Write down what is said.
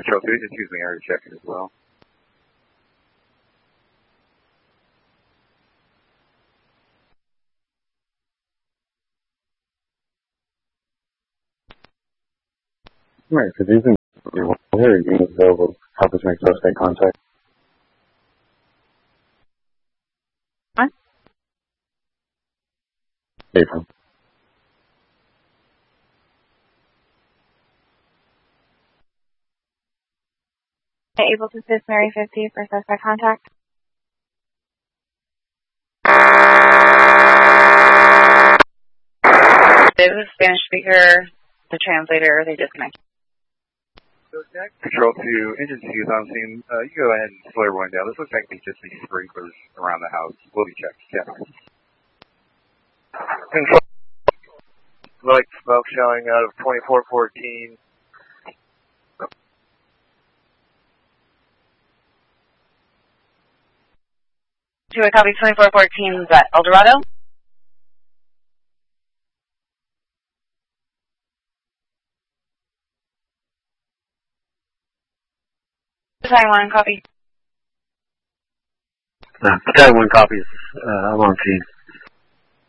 Patrol 2, just use the area check as well. Right, for these here, units available, help us make suspect contact. What? April. Able to assist Mary 50 for suspect contact? This is Spanish speaker, the translator, they disconnect. Patrol 2, engine 2 is on scene. You go ahead and slow everyone down. This looks like they just need sprinklers around the house. Will be checked. Yeah. Control, like smoke showing out of 2414. To a copy 2414, is that El Dorado? Battalion 1, copy. Battalion 1 copies. I'm on scene.